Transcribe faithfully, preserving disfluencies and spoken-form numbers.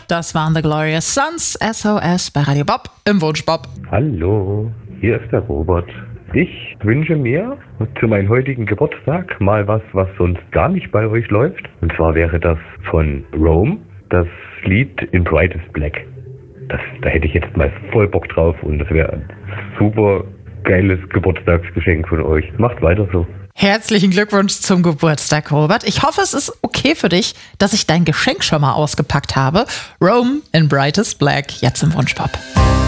Das waren The Glorious Sons, S O S bei Radio Bob im Wunschbob. Hallo, hier ist der Robert. Ich wünsche mir zu meinem heutigen Geburtstag mal was, was sonst gar nicht bei euch läuft. Und zwar wäre das von Rome, das Lied In Brightest Black. Das, da hätte ich jetzt mal voll Bock drauf und das wäre ein super geiles Geburtstagsgeschenk von euch. Macht weiter so. Herzlichen Glückwunsch zum Geburtstag, Robert. Ich hoffe, es ist okay für dich, dass ich dein Geschenk schon mal ausgepackt habe. Rome in Brightest Black, jetzt im Wunschpop.